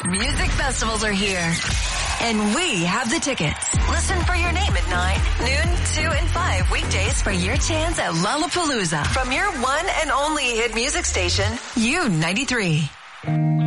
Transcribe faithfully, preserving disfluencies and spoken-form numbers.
Music festivals are here. And we have the tickets. Listen for your name at nine, noon, two, and five weekdays for your chance at Lollapalooza from your one and only hit music station, U ninety-three.